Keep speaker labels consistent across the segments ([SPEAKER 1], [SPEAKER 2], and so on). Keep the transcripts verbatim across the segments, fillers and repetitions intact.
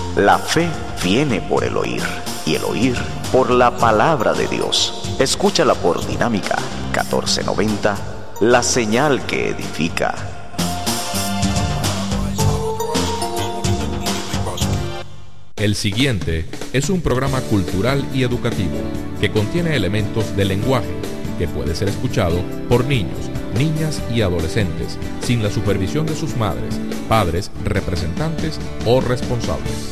[SPEAKER 1] La fe viene por el oír, y el oír por la palabra de Dios. Escúchala por Dinámica catorce noventa, la señal que edifica.
[SPEAKER 2] El siguiente es un programa cultural y educativo que contiene elementos de lenguaje que puede ser escuchado por niños, niñas y adolescentes sin la supervisión de sus madres, padres, representantes o responsables.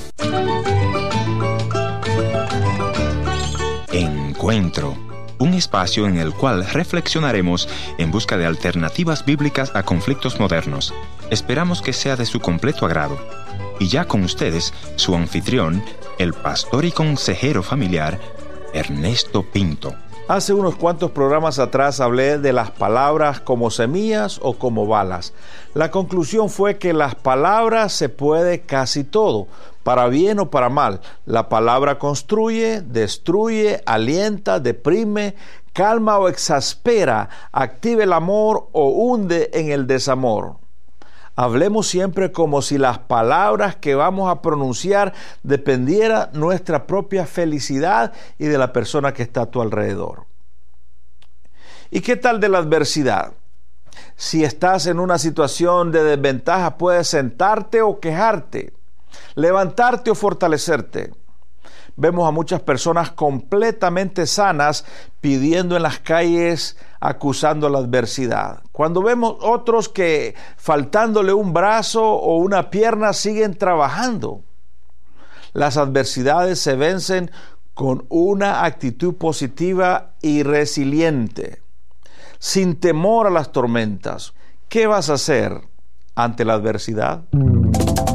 [SPEAKER 3] Encuentro, un espacio en el cual reflexionaremos en busca de alternativas bíblicas a conflictos modernos. Esperamos que sea de su completo agrado. Y ya con ustedes, su anfitrión, el pastor y consejero familiar, Ernesto Pinto.
[SPEAKER 4] Hace unos cuantos programas atrás hablé de las palabras como semillas o como balas. La conclusión fue que las palabras se puede casi todo, para bien o para mal. La palabra construye, destruye, alienta, deprime, calma o exaspera, activa el amor o hunde en el desamor. Hablemos siempre como si las palabras que vamos a pronunciar dependiera nuestra propia felicidad y de la persona que está a tu alrededor. ¿Y qué tal de la adversidad? Si estás en una situación de desventaja, puedes sentarte o quejarte, levantarte o fortalecerte. Vemos a muchas personas completamente sanas pidiendo en las calles, acusando la adversidad. Cuando vemos otros que faltándole un brazo o una pierna siguen trabajando. Las adversidades se vencen con una actitud positiva y resiliente, sin temor a las tormentas. ¿Qué vas a hacer ante la adversidad?